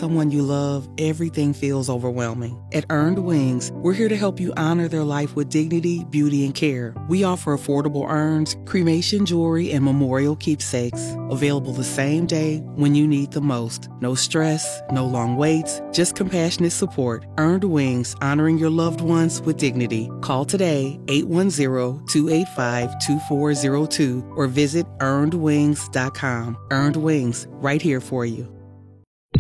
someone you love, everything feels overwhelming. At Earned Wings, we're here to help you honor their life with dignity, beauty, and care. We offer affordable urns, cremation jewelry, and memorial keepsakes. Available the same day when you need the most. No stress, no long waits, just compassionate support. Earned Wings, honoring your loved ones with dignity. Call today, 810-285-2402, or visit earnedwings.com. Earned Wings, right here for you.